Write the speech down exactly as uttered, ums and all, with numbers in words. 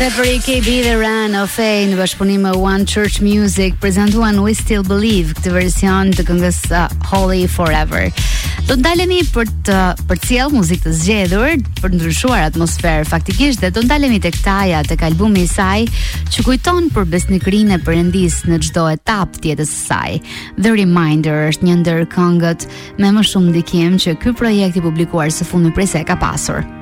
Për K B The Run of A në bashkëpunim me One Church Music prezantuan We Still Believe, këtë version të këngës uh, Holy Forever. Do të ndalemi për të përcjell muzikë të zgjedhur, për të ndryshuar atmosferë faktikisht, dhe do ndalemi tek Taja, tek albumi i saj, që kujton për besnikërinë e Perëndis në çdo etapë të jetës së saj. The Reminder është një ndër këngët me më shumë ndikim që ky projekt i publikuar së fundmi prej se ka pasur.